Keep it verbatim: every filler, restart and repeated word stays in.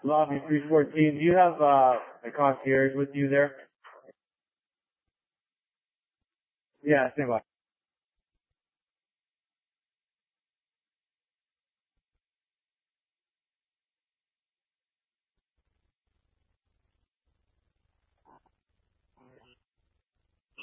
Lobby three fourteen, do you have uh, a concierge with you there? Yeah, stand by.